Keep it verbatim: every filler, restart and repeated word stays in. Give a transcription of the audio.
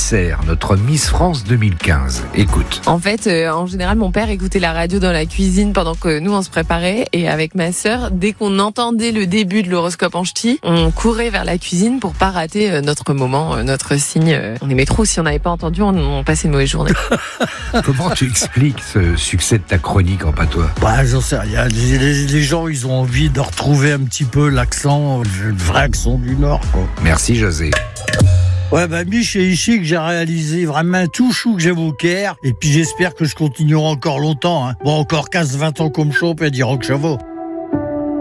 Isser, notre Miss France deux mille quinze. Écoute. En fait, euh, en général, mon père écoutait la radio dans la cuisine pendant que nous, on se préparait. Et avec ma sœur, dès qu'on entendait le début de l'horoscope en ch'ti, on courait vers la cuisine pour pas rater euh, notre moment, euh, notre signe. Euh, on aimait trop. Si on n'avait pas entendu, on, on passait une mauvaise journée. Comment tu expliques ce succès de ta chronique en patois? Bah, j'en sais rien. Les, les, les gens, ils ont envie de retrouver un petit peu l'accent, le vrai accent du Nord, quoi. Merci, José. Ouais, bah, Mich et ici que j'ai réalisé vraiment tout chou que j'aime au Caire. Et puis j'espère que je continuerai encore longtemps, hein. Bon, encore quinze vingt ans comme chaud, on peut dire que ça vaut.